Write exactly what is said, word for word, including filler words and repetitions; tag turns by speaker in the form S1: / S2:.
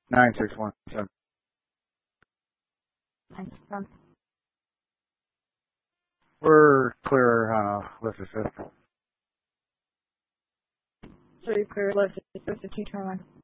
S1: nine six one seven.
S2: Thanks, Tom.
S1: We're clear on a list assist.
S2: So you're clear, let's just two turn one.